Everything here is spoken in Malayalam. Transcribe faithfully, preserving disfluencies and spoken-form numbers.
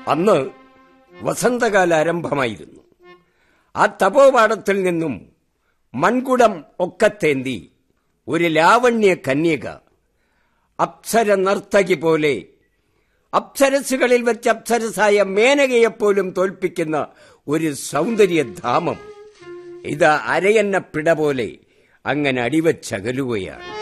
അന്ന് വസന്തകാല ആരംഭമായിരുന്നു. ആ തപോപാടത്തിൽ നിന്നും മൺകുടം ഒക്കത്തേന്തി ഒരു ലാവണ്യ കന്യക, അപ്സര നർത്തകി പോലെ, അപ്സരസുകളിൽ വെച്ച് അപ്സരസായ മേനകയെപ്പോലും തോൽപ്പിക്കുന്ന ഒരു സൗന്ദര്യധാമം ഇത് അരയന്ന പിട പോലെ അങ്ങനെ അടിവച്ചകലുകയാണ്.